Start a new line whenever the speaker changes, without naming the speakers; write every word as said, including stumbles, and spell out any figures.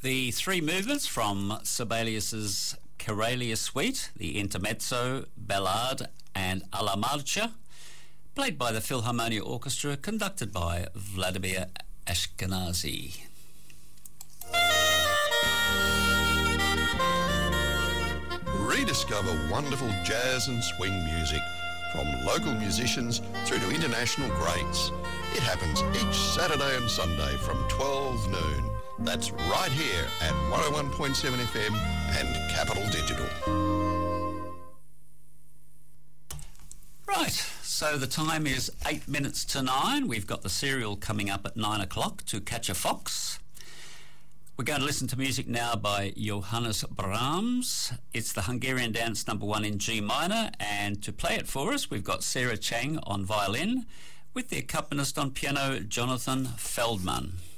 The three movements from Sibelius's Karelia Suite, the Intermezzo, Ballade and Alla Marcia, played by the Philharmonia Orchestra, conducted by Vladimir Ashkenazy.
Rediscover wonderful jazz and swing music from local musicians through to international greats. It happens each Saturday and Sunday from twelve noon. That's right here at one oh one point seven F M and Capital Digital.
Right, so the time is eight minutes to nine. We've got the serial coming up at nine o'clock to Catch a Fox. We're going to listen to music now by Johannes Brahms. It's the Hungarian dance number one in G minor, and to play it for us, we've got Sarah Chang on violin, with the accompanist on piano, Jonathan Feldman.